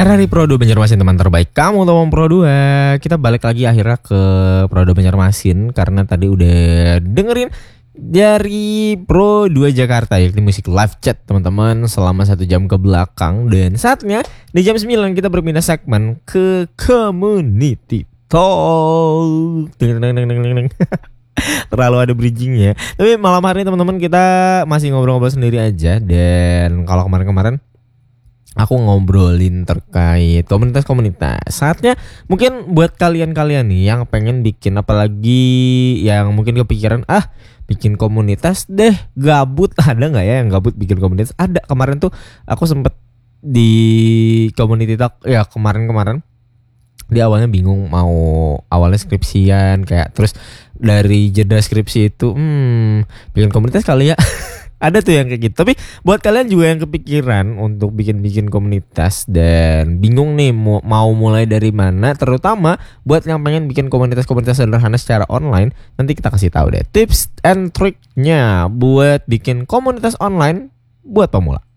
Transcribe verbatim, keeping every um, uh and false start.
R R I Pro dua Banjarmasin, teman terbaik kamu teman Pro dua. Kita balik lagi akhirnya ke Pro dua Banjarmasin karena tadi udah dengerin dari Pro dua Jakarta, yakni musik live chat teman-teman selama satu jam ke belakang. Dan saatnya di jam sembilan kita berpindah segmen ke Community Talk. Terlalu ada bridgingnya. Tapi malam hari ini teman-teman kita masih ngobrol-ngobrol sendiri aja. Dan kalau kemarin-kemarin aku ngobrolin terkait komunitas-komunitas. Saatnya mungkin buat kalian-kalian nih yang pengen bikin, apalagi yang mungkin kepikiran ah bikin komunitas deh, gabut. Ada nggak ya yang gabut bikin komunitas? Ada. Kemarin tuh aku sempet di community talk ya kemarin-kemarin. Di awalnya bingung mau awalnya skripsian kayak, terus dari jeda skripsi itu hmm bikin komunitas kali ya. Ada tuh yang kayak gitu. Tapi buat kalian juga yang kepikiran untuk bikin-bikin komunitas dan bingung nih mau mulai dari mana, terutama buat yang pengen bikin komunitas-komunitas sederhana secara online, nanti kita kasih tahu deh tips and triknya buat bikin komunitas online buat pemula.